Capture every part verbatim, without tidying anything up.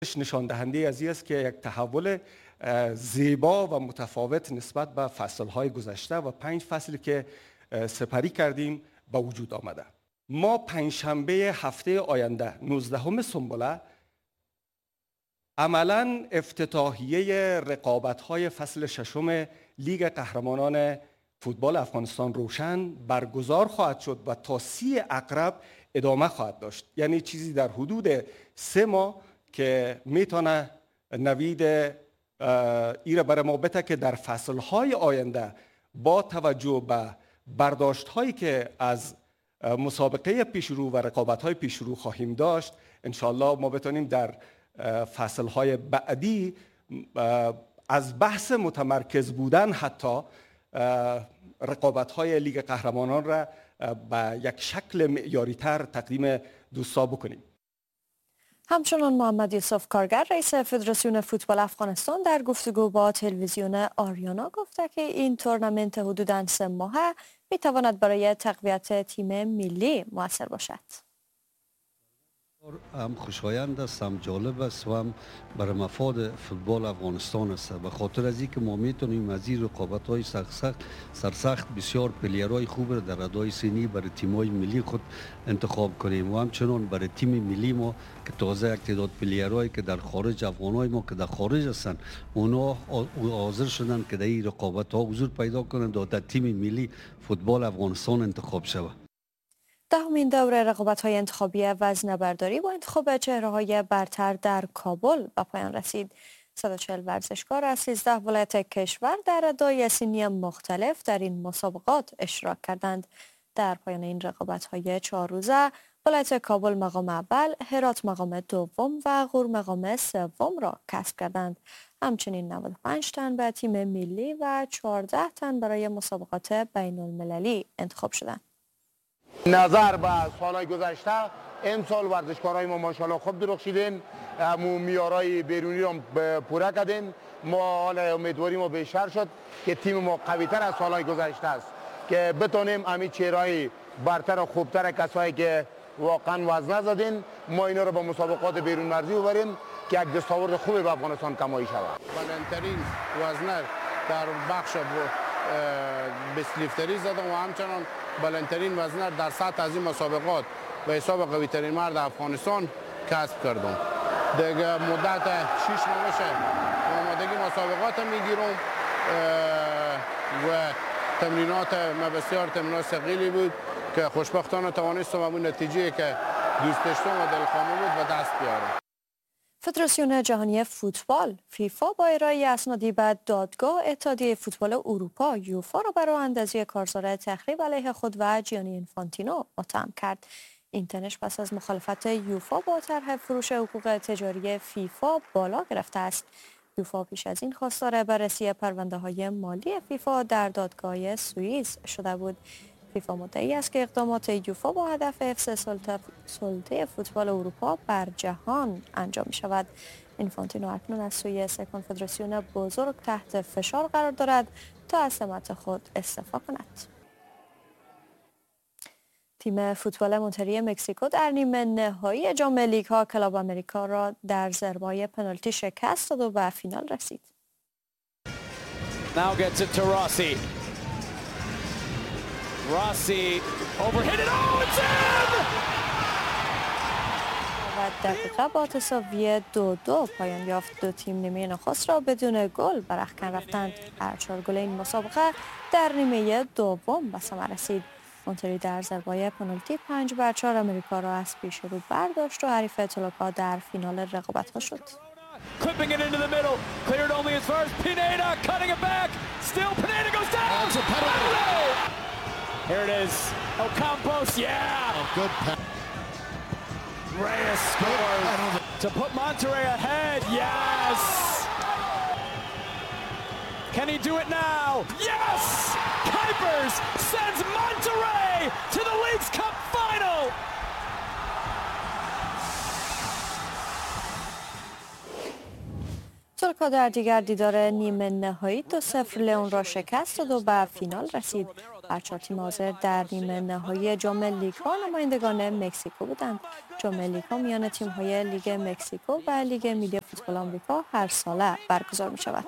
نشان دهنده از این است که یک تحول زیبا و متفاوت نسبت به فصل‌های گذشته و پنج فصلی که سپری کردیم به وجود آمده. ما پنجشنبه هفته آینده نوزدهم سنبله عملاً افتتاحیه رقابت‌های فصل ششم لیگ قهرمانان فوتبال افغانستان روشن برگزار خواهد شد و تا سی عقرب ادامه خواهد داشت. یعنی چیزی در حدود سه ماه که میتونه نوید ایره برای ما بده که در فصلهای آینده با توجه به برداشت‌هایی که از مسابقه پیشرو و رقابت‌های پیشرو خواهیم داشت، انشالله ما بتونیم در فصلهای بعدی از بحث متمرکز بودن حتی رقابت‌های لیگ قهرمانان را به یک شکل معیاری‌تر تقدیم دوستا بکنیم. همچنان محمد یوسف کارگر رئیس فدراسیون فوتبال افغانستان در گفتگو با تلویزیون آریانا گفته که این تورنمنت حدوداً سه ماهه میتواند برای تقویت تیم ملی مؤثر باشد. هم خوشایند است، هم جالب است و هم برای مفاد فوتبال افغانستان است. به خاطر از اینکه ما میتونیم از این رقابت‌های سخت سرسخت بسیار پلیرهای خوب را در ادای سنی برای تیم‌های ملی خود انتخاب کنیم و همچنان برای تیم ملی ما که تازه یک تعداد پلیرهایی که در خارج افغانای ما که در خارج هستند اونا حاضر شدن که در این رقابت‌ها حضور پیدا کنند و در تیم ملی فوتبال افغانستان انتخاب شود. دهمین دوره رقابت‌های انتخابی وزنه‌برداری با انتخاب چهره‌های برتر در کابل به پایان رسید. صد و چهل ورزشکار از سیزده ولایت کشور در ادای سنی مختلف در این مسابقات اشتراک کردند. در پایان این رقابت‌های چهار روزه ولایت کابل مقام اول، هرات مقام دوم و غور مقام سوم را کسب کردند. همچنین نود و پنج تن به تیم ملی و چهارده تن برای مسابقات بین‌المللی انتخاب شدند. نظر به سالهای گذشته امسال ورزشکارای ما ماشاءالله خوب درخشیدن، مو میارای بیرونی رو پوره کردن. ما حالا امیدواری ما بیشتر شد که تیم ما قوی‌تر از سالهای گذشته است که بتونیم همین چهرهای برتر و خوبتر کسایی که واقعا وزنه زدن ما اینا رو به مسابقات بیرون مرزی ببریم که یک دستاورد خوبی به افغانستان کمایی شود. بلندترین وزنه در بخش بیستلیفتری زدم و همچنان بلندترین وزنه در سطح از این مسابقات به حساب قوی ترین مرد افغانستان کسب کردم. دیگه مدت شش ماه میشه آمادگی مسابقات میگیرم و تمرینات ما بسیار تمرینات ثقیلی بود که خوشبختانه توانستم اون نتیجه که دوست داشتم و دلخواه بود به دست بیارم. فدراسیون جهانی فوتبال فیفا با ارائه اسنادی به دادگاه اتحادیه فوتبال اروپا یوفا را برای اندازی کارزار تخریب علیه خود و جیانی اینفانتینو متهم کرد. این تنش پس از مخالفت یوفا با طرح فروش حقوق تجاری فیفا بالا گرفته است. یوفا پیش از این خواستار بررسی پرونده های مالی فیفا در دادگاه سوئیس شده بود. فیفا مدعی است که اقدامات یوفا با هدف حفظ سلطه فوتبال اروپا بر جهان انجام می شود. اینفانتینو اکنون از سوی سه کنفدراسیون بزرگ تحت فشار قرار دارد تا از سمت خود استعفا کند. تیم فوتبال مونتری مکزیکو در نیمه نهایی جام لیگ ها کلاب امریکا را در ضربه‌های پنالتی شکست داد و به فینال رسید. Now gets it to Rossi. Rossi overhit it. Oh, it's in! و دقیقه با تساوی دو دو پایان یافت. دو تیم نیمه نخست را بدون گل به رختکن رفتند. هر چهار گل این مسابقه در نیمه دوم به ثمر رسید. مونتری در ضربه‌های پنالتی پنج بر چهار امریکا را از پیش رو برداشت و حریف تولوپا در فینال رقابت‌ها شد. Clipping it into the middle, cleared only as far as Pineda, cutting it back, still Pineda goes down! That's a penalty! Here it is, Ocampos, yeah! Oh, good pass. Reyes scores to put Monterrey ahead, yes! Can he do it now? Yes! Kuipers sends Monterrey to the League's Cup final! ماجورکا در دیگر دیدار نیمه نهایی دو صفر لئون را شکست داد و به فینال رسید. هر چهار تیم حاضر در نیمه نهایی جام لیگ ها نمایندگان مکزیکو بودند. جام لیگ ها میان تیم های لیگ مکزیکو و لیگ ملی فوتبال آمریکا هر ساله برگزار می شود.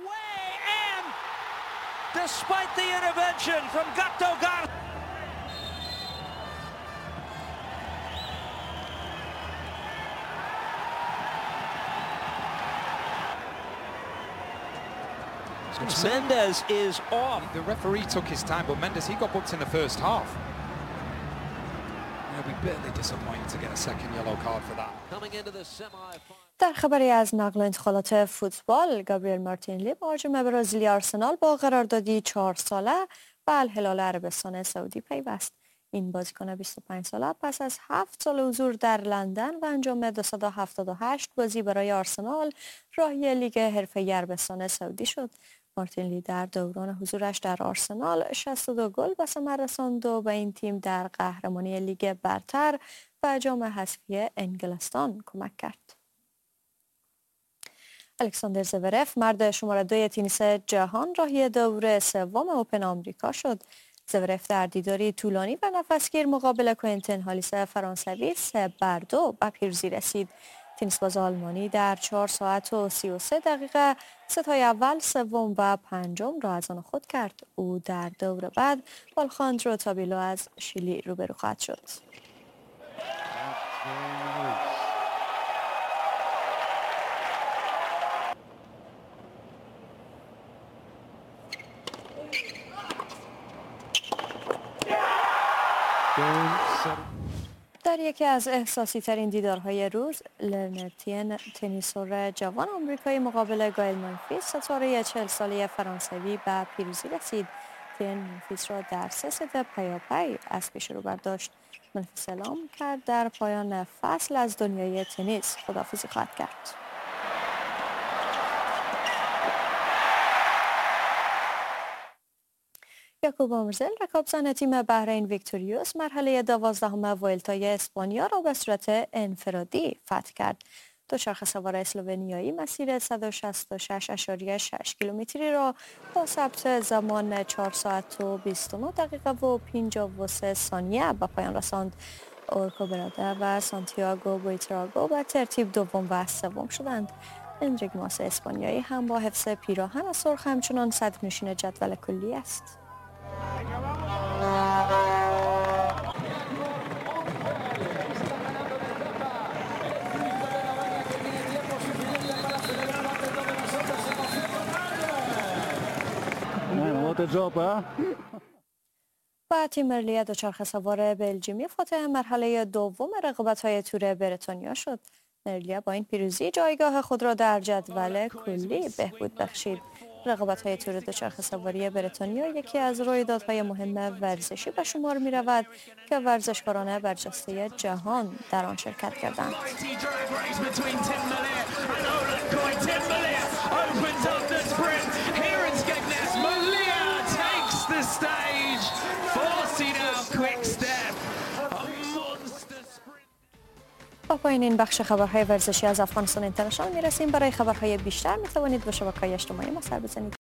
Mendes is off. The referee took his time, but Mendes, he got booked in the first half. It'll be bitterly disappointing to get a second yellow card for that. Coming into the semi-final. در خبری از نقل و انتقالات فوتبال، گابریل مارتینلی مهاجم برزیلی آرسنال با قراردادی چهار ساله به الهلال عربستان سعودی پیوست. این بازیکن بیست و پنج ساله پس از هفت سال حضور در لندن و انجام دویست و هفتاد و هشت بازی برای آرسنال راهی لیگ حرفه‌ای عربستان سعودی شد. مارتینلی در دوران حضورش در آرسنال شصت و دو گل به ثمر رساند و به این تیم در قهرمانی لیگ برتر و جام حذفی انگلستان کمک کرد. الکساندر زورف مرد شماره دوی تنیس جهان راهی دور سوم اوپن آمریکا شد. زورف در دیداری طولانی و نفسگیر مقابل کوینتن هالیس فرانسوی سه بر دو به پیروزی رسید. تنیس باز آلمانی در چهار ساعت و سی و سه دقیقه ستای اول، سوم و پنجم را از آن خود کرد. او در دور بعد با آلخاندرو تابیلو از شیلی روبرو خواهد شد. در یکی از احساسی ترین دیدارهای روز، لرنتین تنیسور جوان آمریکایی مقابل گایل منفیس ستاره چهل ساله فرانسوی به پیروزی رسید. تین منفیس را در سه ست پیاپی از پیش رو برداشت. منفیس اعلام کرد در پایان فصل از دنیای تنیس خداحافظی خواهد کرد. یاکوب آمرزل رکابزن تیم بحرین ویکتوریوس مرحله دوازدهم ویلتای اسپانیا را به صورت انفرادی فتح کرد. دوچرخه سوار اسلوونیایی مسیر صد و شصت و شش و شش کیلومتری را با ثبت زمان چهار ساعت و بیست و نه دقیقه و پنجاه و سه ثانیه به پایان رساند. اورکو براده و سانتیاگو بویتراگو به ترتیب دوم و سوم شدند. اندریک ماس اسپانیایی هم با حفظ پیراهن سرخ همچنان صدرنشین جدول کلی است. و تیم ملی دوچرخه سوار بلژیمی فاتح مرحله دوم رقابت‌های تور بریتانیا شد. مرلیا با این پیروزی جایگاه خود را در جدول کلی بهبود بخشید. رقابت‌های تور دوچرخه سواری بریتانیا یکی از رویدادهای مهم ورزشی به شمار می‌رود که ورزشکاران برجسته جهان در آن شرکت کردند. با پایان این بخش خبرهای ورزشی از افغانستان اینترنشنال میرسیم. برای خبرهای بیشتر میتوانید به شبکه‌های اجتماعی ما سر بزنید.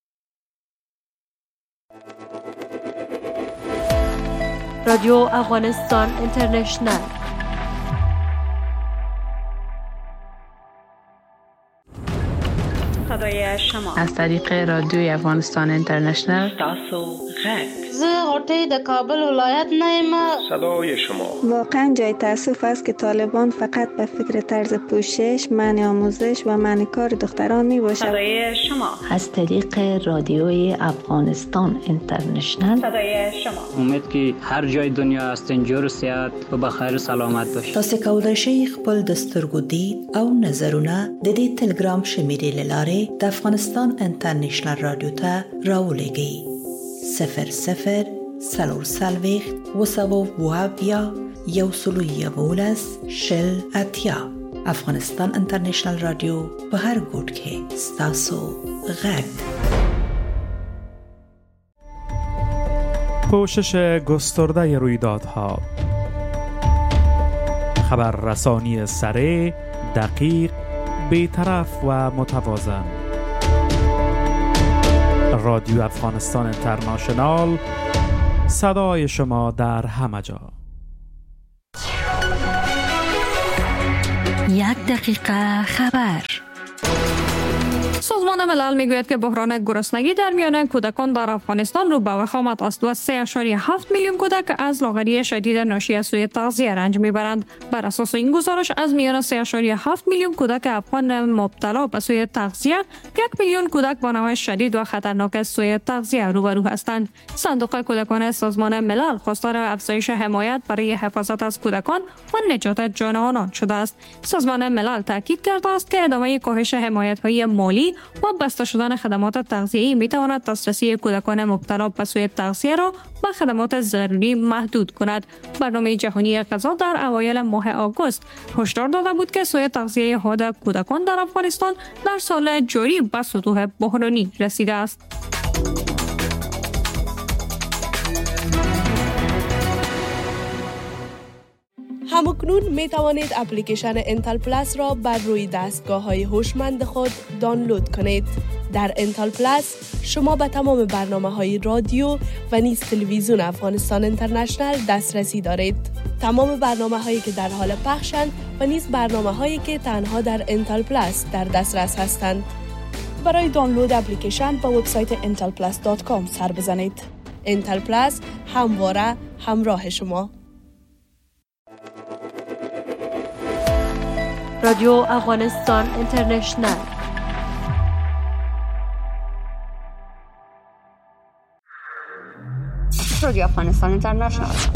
رادیو افغانستان اینترنشنال. صدای شما از طریق رادیوی افغانستان اینترنشنال. تاسو غږ زه غوټۍ د کابل ولایت نه یم. صدای شما واقعا جای تاسف است که طالبان فقط به فکر طرز پوشش، منع آموزش و منع کار دختران می باشد. صدای شما از طریق رادیوی افغانستان اینترنشنال. صدای شما امید که هر جای دنیا هستین جور و صحت و بخیر و سلامت باشید. تاسو کولای شئ خپل د سترګو دید او نظرونه د دې ټلګرام شمیرې لاره د افغانستان انټرنیشنل رادیو ته راولېږئ. صفر صفر سلور سلویخت و سوو وابیا یو سلو یولس شل اتیا. افغانستان انټرنیشنل رادیو په هر ګوټ کې ستاسو غږ. پوشش گسترده رویدادها، خبررسانی سریع، دقیق، بی‌طرف و متوازن. رادیو افغانستان اینترنشنال، صدای شما در همه جا. یک دقیقه خبر. سازمان ملل میگوید که بحران گرسنگی در میان کودکان در افغانستان رو به وخامت است و سه اشاریه هفت میلیون کودک از لاغری شدید ناشی از سوء تغذیه رنج میبرند. بر اساس این گزارش از میان سه اشاریه هفت میلیون کودک افغان مبتلا به سوء تغذیه، یک میلیون کودک با نوع شدید و خطرناک سوء تغذیه روبرو هستند. صندوق کودکان سازمان ملل خواستار افزایش حمایت برای حفاظت از کودکان و نجات جان آنان شده است. سازمان ملل تاکید کرده است که ادامه کاهش حمایت‌های مالی و بسته شدن خدمات تغذیه‌ای می‌تواند دسترسی کودکان مبتلا به سوء تغذیه را به خدمات ضروری محدود کند. برنامه جهانی غذا در اوایل ماه آگوست هشدار داده بود که سوء تغذیه حاد کودکان در افغانستان در سال جاری به سطوح بحرانی رسیده است. همکنون می توانید اپلیکیشن انتل پلاس را بر روی دستگاه‌های هوشمند خود دانلود کنید. در انتل پلاس شما به تمام برنامه‌های رادیو و نیز تلویزیون افغانستان اینترنشنال دسترسی دارید. تمام برنامه‌هایی که در حال پخشند و نیز برنامه‌هایی که تنها در انتل پلاس در دسترس هستند. برای دانلود اپلیکیشن به وبسایت انتل پلاس دات کام سر بزنید. انتل پلاس همواره همراه شما. رادیو افغانستان اینترنشنال. رادیو افغانستان اینترنشنال